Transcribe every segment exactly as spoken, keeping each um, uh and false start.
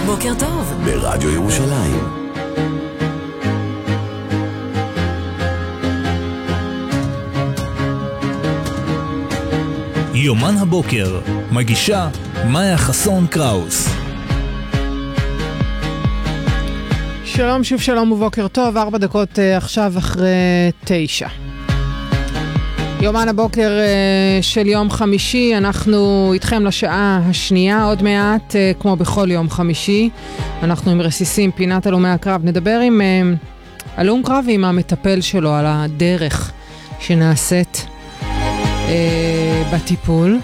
בוקר טוב ברדיו ירושלים. יומן הבוקר, מגישה מאיה חסון קראוס. שלום שוב שלום ובוקר טוב, ארבע דקות uh, עכשיו אחרי תשע. יומן הבוקר uh, של יום חמישי, אנחנו איתכם לשעה השנייה, עוד מעט uh, כמו בכל יום חמישי. אנחנו עם רסיסים, פינת הלומי הקרב, נדבר עם uh, הלום קרב ועם המטפל שלו על הדרך שנעשית uh, בטיפול.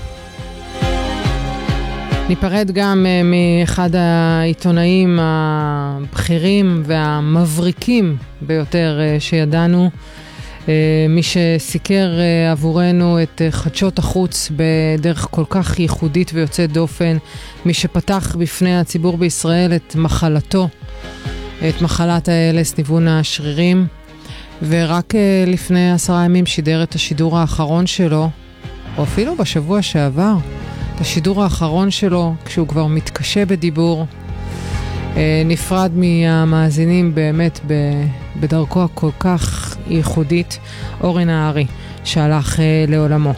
ניפרד גם uh, מאחד העיתונאים הבכירים והמבריקים ביותר uh, שידענו, uh, מי שסיקר uh, עבורנו את uh, חדשות החוץ בדרך כל כך ייחודית ויוצאת דופן, מי שפתח בפני הציבור בישראל את מחלתו, את מחלת ה-איי אל אס, ניוון השרירים, ורק uh, לפני עשרה ימים שידר את השידור האחרון שלו, או אפילו בשבוע שעבר, השידור האחרון שלו, כשהוא כבר מתקשה בדיבור, נפרד מהמאזינים באמת בדרכו הכל כך ייחודית, אורן נהרי, שהלך לעולמו.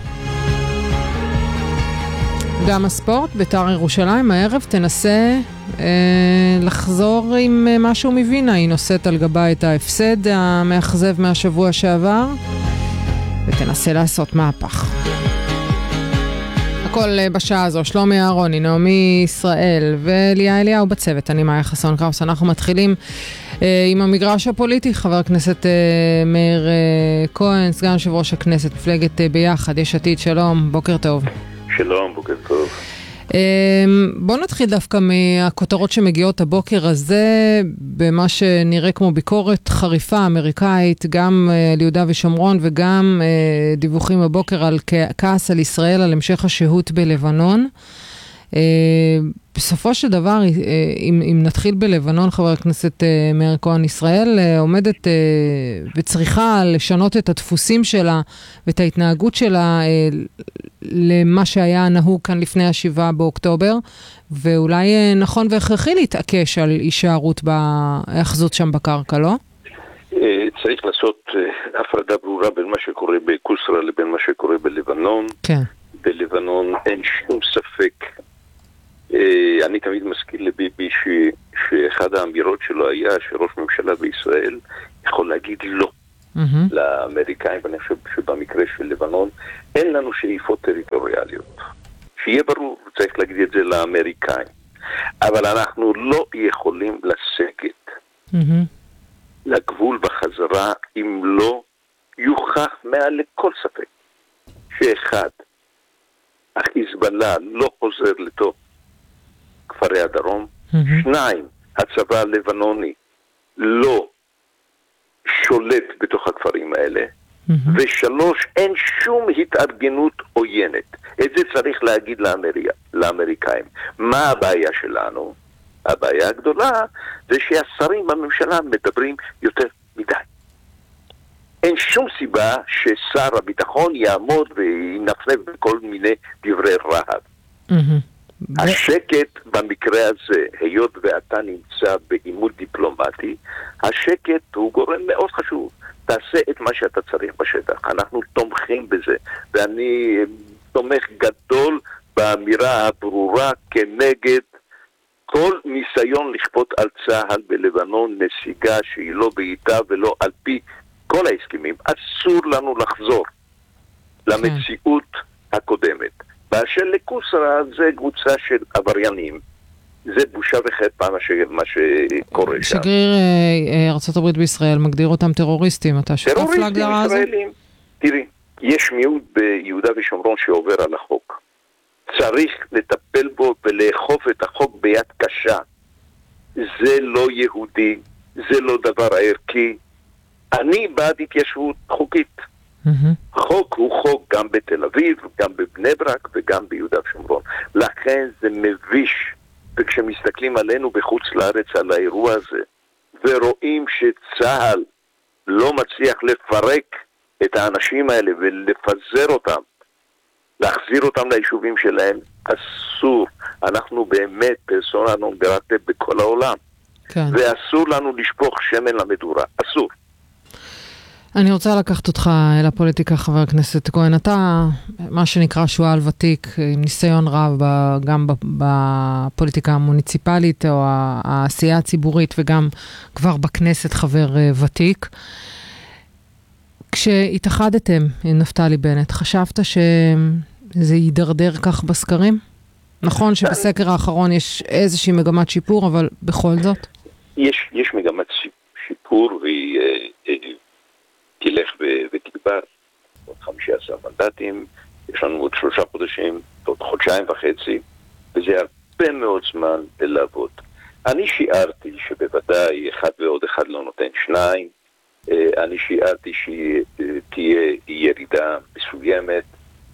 גם הספורט, בית"ר ירושלים, הערב תנסה אה, לחזור עם משהו מבינה. היא נושאת על גבה את ההפסד המאכזב מהשבוע שעבר, ותנסה לעשות מהפך. הכל בשעה הזו, שלומי אהרוני, נעמי ישראל וליה אליהו בצוות, אני מאיה חסון קראוס. אנחנו מתחילים אה, עם המגרש הפוליטי. חבר הכנסת אה, מאיר אה, כהן, סגן יושב ראש הכנסת, מפלגת אה, ביחד, יש עתיד, שלום, בוקר טוב. שלום, בוקר טוב. אה, בוא נתחיל דווקא מהכותרות שמגיעות הבוקר הזה, במה שנראה כמו ביקורת חריפה אמריקאית, גם אה, ליהודה ושומרון וגם אה, דיווחים הבוקר על כעס על ישראל, על המשך השהות בלבנון. אה, בסופו של דבר, אה, אם, אם נתחיל בלבנון, חבר הכנסת אה, מאיר כהן, ישראל אה, עומדת אה, וצריכה לשנות את הדפוסים שלה ואת ההתנהגות שלה אה, למה שהיה נהוג כאן לפני השבעה באוקטובר, ואולי אה, נכון והכרחי להתעקש על הישארות בהאחזות שם בקרקע, לא? צריך לעשות הפרדה ברורה בין מה שקורה בקוסרה לבין מה שקורה בלבנון. כן. בלבנון אין שום ספק. אני תמיד מזכיר לביבי ש... שאחד האמירות שלו היה שראש ממשלה בישראל יכול להגיד לא mm-hmm. לאמריקאים, ואני חושב שבמקרה של לבנון אין לנו שאיפות טריטוריאליות. שיהיה ברור, צריך להגיד את זה לאמריקאים. אבל אנחנו לא יכולים לסגת mm-hmm. לגבול בחזרה אם לא יוכח מעל לכל ספק שאחד, החיזבאללה לא חוזר לתוך כפרי הדרום, mm-hmm. שניים, הצבא הלבנוני לא שולט בתוך הכפרים האלה, mm-hmm. ושלוש, אין שום התארגנות עוינת. את זה צריך להגיד לאמריקה, לאמריקאים. מה הבעיה שלנו? הבעיה הגדולה זה שהשרים בממשלה מדברים יותר מדי. אין שום סיבה ששר הביטחון יעמוד וינפנף בכל מיני דברי רהב. Mm-hmm. השקט במקרה הזה, היות ואתה נמצא בעימות דיפלומטי, השקט הוא גורם מאוד חשוב. תעשה את מה שאתה צריך בשטח. אנחנו תומכים בזה, ואני תומך גדול באמירה הברורה כנגד כל ניסיון לכפות על צה"ל בלבנון נסיגה שהיא לא בעיטה ולא על פי כל ההסכמים. אסור לנו לחזור למציאות הקודמת. באשר לקוסרה זה קבוצה של עבריינים. זה בושה וחרפה מה שקורה שם. שגריר ארצות הברית בישראל מגדיר אותם טרוריסטים. אתה שותף להגדרה הזו? טרוריסטים ישראלים. תראי, יש מיעוט ביהודה ושומרון שעובר על החוק. צריך לטפל בו ולאכוף את החוק ביד קשה. זה לא יהודי, זה לא דבר ערכי. אני בעד התיישבות חוקית. Mm-hmm. חוק הוא חוק גם בתל אביב, גם בבני ברק וגם ביהודה ושומרון. לכן זה מביש, וכשמסתכלים עלינו בחוץ לארץ על האירוע הזה, ורואים שצה"ל לא מצליח לפרק את האנשים האלה ולפזר אותם, להחזיר אותם ליישובים שלהם, אסור. אנחנו באמת פרסונה נון גרטה בכל העולם. כן. ואסור לנו לשפוך שמן למדורה. אסור. אני רוצה לקחת אותך אל הפוליטיקה, חבר הכנסת כהן. אתה, מה שנקרא שועל ותיק, עם ניסיון רב גם בפוליטיקה המוניציפלית או העשייה הציבורית, וגם כבר בכנסת חבר ותיק. כשהתאחדתם עם נפתלי בנט, חשבת שזה יידרדר כך בסקרים? נכון שבסקר האחרון יש איזושהי מגמת שיפור, אבל בכל זאת? יש, יש מגמת שיפור, והיא תלך ותגבר. עוד חמישה עשר מנדטים, יש לנו עוד שלושה חודשים, עוד חודשיים וחצי, וזה הרבה מאוד זמן לעבוד. אני שיערתי שבוודאי אחד ועוד אחד לא נותן שניים, אני שיערתי שתהיה ירידה מסוימת.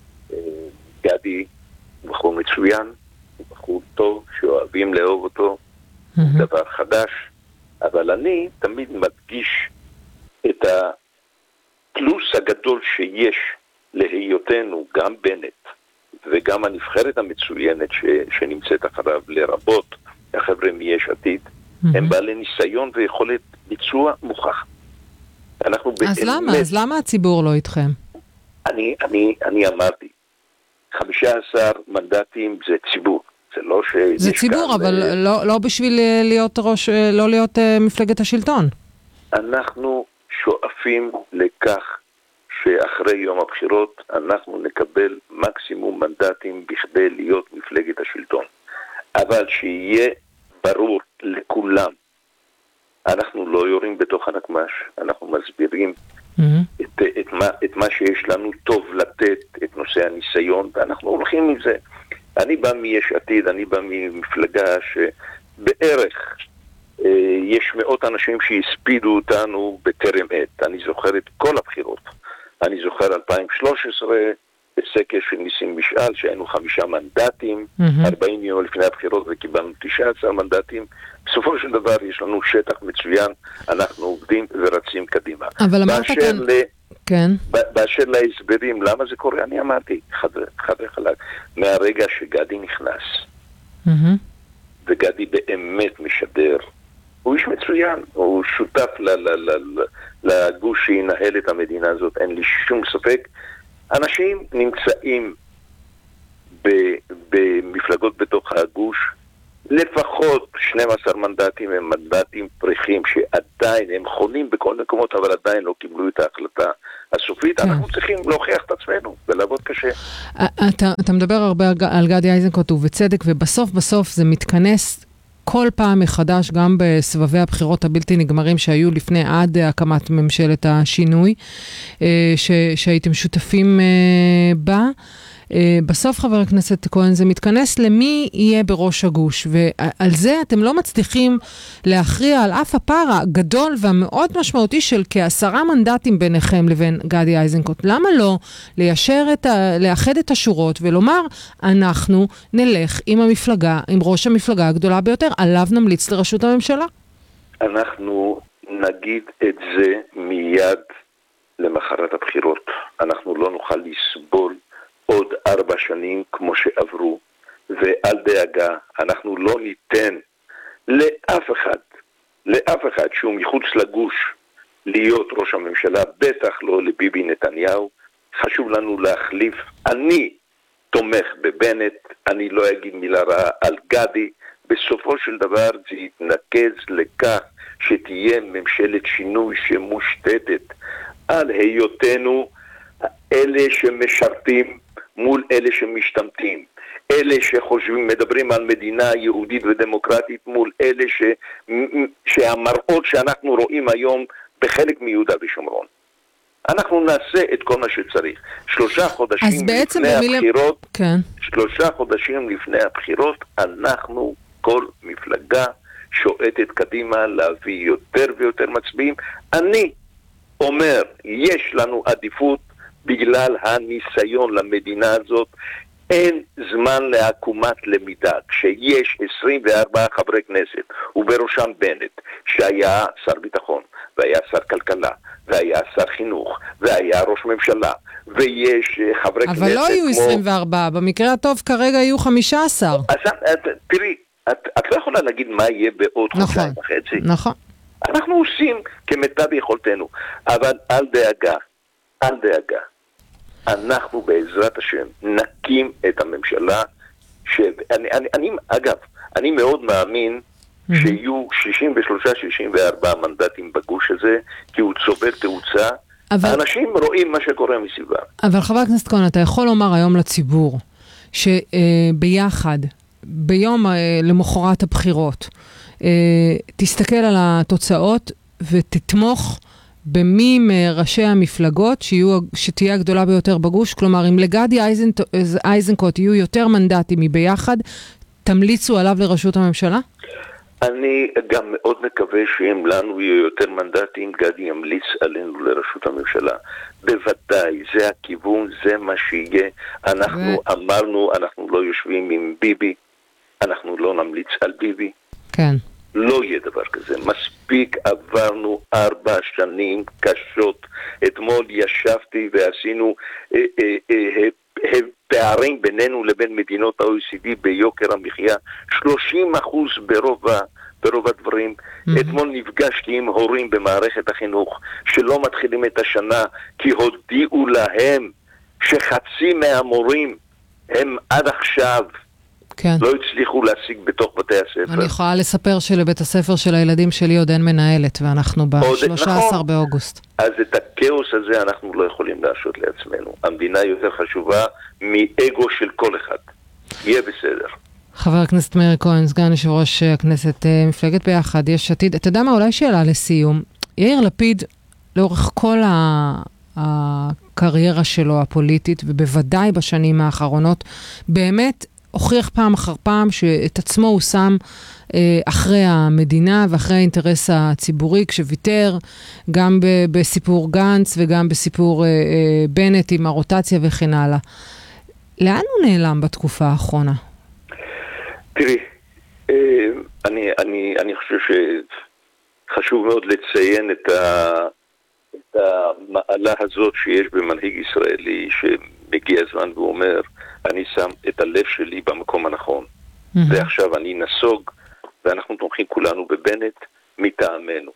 גדי הוא בחור מצוין, הוא בחור טוב, שאוהבים לאהוב אותו, mm-hmm. דבר חדש, אבל אני תמיד מדגיש את הפלוס הגדול שיש להיותנו, גם בנט וגם הנבחרת המצוינת ש, שנמצאת אחריו, לרבות החבר'ה מיש עתיד, mm-hmm. הם בעלי ניסיון ויכולת ביצוע מוכח. אנחנו אז באמת... למה? אז למה הציבור לא איתכם? אני, אני, אני אמרתי, חמישה עשר מנדטים זה ציבור. זה לא ש... זה ציבור, אבל ל... לא, לא בשביל להיות ראש, לא להיות uh, מפלגת השלטון. אנחנו שואפים לכך שאחרי יום הבחירות אנחנו נקבל מקסימום מנדטים בכדי להיות מפלגת השלטון. אבל שיהיה ברור לכולם, אנחנו לא יורים בתוך הנקמש, אנחנו מסבירים mm-hmm. את, את, מה, את מה שיש לנו טוב לתת, את נושא הניסיון, ואנחנו הולכים מזה. אני בא מיש עתיד, אני בא ממפלגה שבערך אה, יש מאות אנשים שהספידו אותנו בטרם עת. אני זוכר את כל הבחירות. אני זוכר אלפיים ושלוש עשרה, בסקר של ניסים משאל, שהיינו חמישה מנדטים, mm-hmm. ארבעים יום לפני הבחירות וקיבלנו תשעה עשר מנדטים. בסופו של דבר יש לנו שטח מצוין, אנחנו עובדים ורצים קדימה. אבל אמרת כאן... ל... כן. באשר להסברים, למה זה קורה? אני אמרתי, חד וחלק, מהרגע שגדי נכנס, mm-hmm. וגדי באמת משדר, הוא איש מצוין, הוא שותף ל- ל- ל- לגוש שינהל את המדינה הזאת, אין לי שום ספק. אנשים נמצאים ב- במפלגות בתוך הגוש, לפחות שנים עשר מנדטים הם מנדטים פריחים שעדיין הם חונים בכל מקומות, אבל עדיין לא קיבלו את ההחלטה הסופית. אנחנו צריכים להוכיח את עצמנו ולעבוד קשה. אתה, אתה מדבר הרבה על גדי איזנקוט ובצדק, ובסוף בסוף זה מתכנס כל פעם מחדש, גם בסבבי הבחירות הבלתי נגמרים שהיו לפני עד הקמת ממשלת השינוי, ש, שהייתם שותפים בה. בסוף, חבר הכנסת כהן, זה מתכנס למי יהיה בראש הגוש, ועל זה אתם לא מצליחים להכריע על אף הפער הגדול והמאוד משמעותי של כעשרה מנדטים ביניכם לבין גדי איזנקוט. למה לא ליישר את ה... לאחד את השורות ולומר, אנחנו נלך עם המפלגה, עם ראש המפלגה הגדולה ביותר, עליו נמליץ לראשות הממשלה? אנחנו נגיד את זה מיד למחרת הבחירות. אנחנו לא נוכל לסבול עוד ארבע שנים כמו שעברו, ואל דאגה, אנחנו לא ניתן לאף אחד, לאף אחד שהוא מחוץ לגוש להיות ראש הממשלה, בטח לא לביבי נתניהו. חשוב לנו להחליף. אני תומך בבנט, אני לא אגיד מילה רעה על גדי. בסופו של דבר זה יתנקז לכך שתהיה ממשלת שינוי שמושתתת על היותנו אלה שמשרתים מול אלה שמשתמטים, אלה שחושבים, מדברים על מדינה יהודית ודמוקרטית מול אלה ש, שהמראות שאנחנו רואים היום בחלק מיהודה ושומרון. אנחנו נעשה את כל מה שצריך. שלושה חודשים לפני במיל... הבחירות, כן. שלושה חודשים לפני הבחירות, אנחנו כל מפלגה שואטת קדימה להביא יותר ויותר מצביעים. אני אומר, יש לנו עדיפות בגלל הניסיון למדינה הזאת. אין זמן לעקומת למידה. כשיש עשרים וארבעה חברי כנסת, ובראשם בנט, שהיה שר ביטחון, והיה שר כלכלה, והיה שר חינוך, והיה ראש ממשלה, ויש חברי כנסת כמו... אבל לא היו עשרים וארבע, במקרה הטוב כרגע יהיו חמישה עשר. אז תראי, את, את לא יכולה להגיד מה יהיה בעוד נכון, חודשיים וחצי. נכון. אנחנו עושים כמיטב יכולתנו, אבל אל דאגה, אל דאגה. אנחנו בעזרת השם נקים את הממשלה, שאני, אני, אני, אגב, אני מאוד מאמין שיהיו שישים ושלושה שישים וארבע מנדטים בגוש הזה, כי הוא צובר תאוצה. אבל... האנשים רואים מה שקורה מסביבה. אבל חבר הכנסת כהן, אתה יכול לומר היום לציבור, שביחד, ביום למחרת הבחירות, תסתכל על התוצאות ותתמוך במי מראשי המפלגות שיהיו, שתהיה הגדולה ביותר בגוש, כלומר, אם לגדי איזנקוט יהיו יותר מנדטים מביחד, תמליצו עליו לראשות הממשלה? אני גם מאוד מקווה שאם לנו יהיו יותר מנדטים, גדי ימליץ עלינו לראשות הממשלה. בוודאי, זה הכיוון, זה מה שיהיה. אנחנו ו... אמרנו, אנחנו לא יושבים עם ביבי, אנחנו לא נמליץ על ביבי. כן. לא יהיה דבר כזה. מספיק עברנו ארבע שנים קשות. אתמול ישבתי ועשינו אה, אה, אה, אה, פערים בינינו לבין מדינות ה-או אי סי די ביוקר המחיה, שלושים אחוז ברוב, ברוב הדברים. Mm-hmm. אתמול נפגשתי עם הורים במערכת החינוך שלא מתחילים את השנה כי הודיעו להם שחצי מהמורים הם עד עכשיו כן. לא הצליחו להשיג בתוך בתי הספר. אני יכולה לספר שלבית הספר של הילדים שלי עוד אין מנהלת, ואנחנו ב-שלושה עשר נכון. באוגוסט. אז את הכאוס הזה אנחנו לא יכולים להרשות לעצמנו. המדינה יותר חשובה מאגו של כל אחד. יהיה בסדר. חבר הכנסת מאיר כהן, סגן יושב ראש הכנסת, מפלגת ביחד, יש עתיד. אתה יודע מה, אולי שאלה לסיום. יאיר לפיד, לאורך כל הקריירה שלו הפוליטית, ובוודאי בשנים האחרונות, באמת הוכיח פעם אחר פעם שאת עצמו הוא שם אה, אחרי המדינה ואחרי האינטרס הציבורי, כשוויתר גם ב- בסיפור גנץ וגם בסיפור אה, אה, בנט עם הרוטציה וכן הלאה. לאן הוא נעלם בתקופה האחרונה? תראי, אה, אני, אני, אני חושב שחשוב מאוד לציין את, ה, את המעלה הזאת שיש במנהיג ישראלי שמגיע זמן ואומר, אני שם את הלב שלי במקום הנכון. Mm-hmm. ועכשיו אני נסוג, ואנחנו תומכים כולנו בבנט מטעמנו.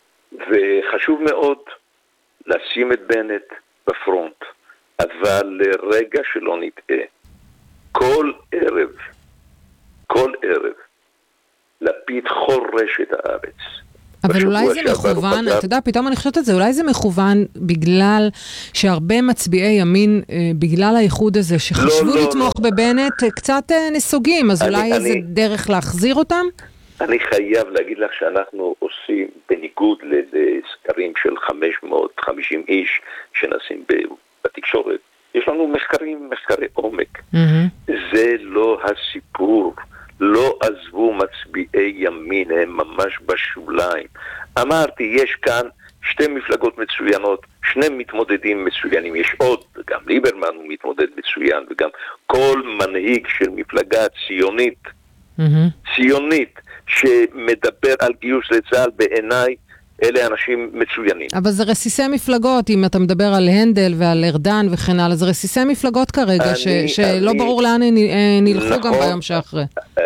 וחשוב מאוד לשים את בנט בפרונט, אבל לרגע שלא נטעה, כל ערב, כל ערב, לפיד חורש את הארץ. אבל אולי זה מכוון, אתה יודע, פתאום אני חושבת את זה, אולי זה מכוון בגלל שהרבה מצביעי ימין, בגלל האיחוד הזה, שחשבו לתמוך בבנט, קצת נסוגים, אז אולי איזה דרך להחזיר אותם? אני חייב להגיד לך שאנחנו עושים, בניגוד לסקרים של חמש מאות וחמישים איש שנעשים בתקשורת, יש לנו מחקרים, מחקרי עומק. זה לא הסיפור. לא עזבו מצביעי ימין, הם ממש בשוליים. אמרתי, יש כאן שתי מפלגות מצוינות, שני מתמודדים מצוינים, יש עוד, גם ליברמן הוא מתמודד מצוין, וגם כל מנהיג של מפלגה ציונית, mm-hmm. ציונית, שמדבר על גיוס לצה"ל, בעיניי, אלה אנשים מצוינים. אבל זה רסיסי מפלגות, אם אתה מדבר על הנדל ועל ארדן וכן הלאה, זה רסיסי מפלגות כרגע, אני, ש- שלא אני, ברור לאן נלכו נכון, גם ביום שאחרי.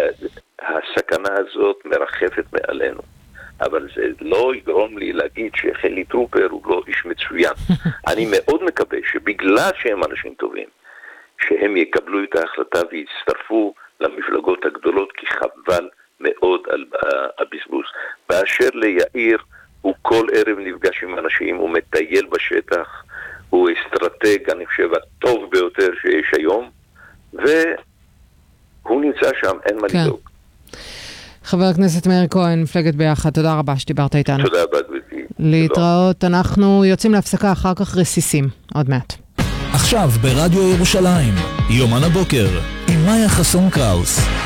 הסכנה הזאת מרחפת מעלינו, אבל זה לא יגרום לי להגיד שחילי טרופר הוא לא איש מצוין. אני מאוד מקווה שבגלל שהם אנשים טובים, שהם יקבלו את ההחלטה ויצטרפו למפלגות הגדולות, כי חבל מאוד על הבזבוז. באשר ליאיר, הוא כל ערב נפגש עם אנשים, הוא מטייל בשטח, הוא אסטרטג, אני חושב, הטוב ביותר שיש היום, והוא נמצא שם, אין מה לדאוג. חבר הכנסת מאיר כהן, מפלגת ביחד, תודה רבה שדיברת איתנו. תודה רבה, גברתי. להתראות, אנחנו יוצאים להפסקה, אחר כך רסיסים, עוד מעט. עכשיו ברדיו ירושלים, יומן הבוקר, עם מאיה חסון קראוס.